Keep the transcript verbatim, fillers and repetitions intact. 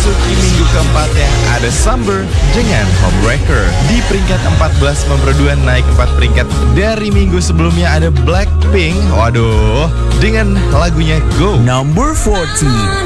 Memasuki minggu keempatnya ada Summer dengan Homewrecker. Di peringkat empat belas memperduan naik empat peringkat dari minggu sebelumnya ada Blackpink. Waduh, dengan lagunya Go. Number forty.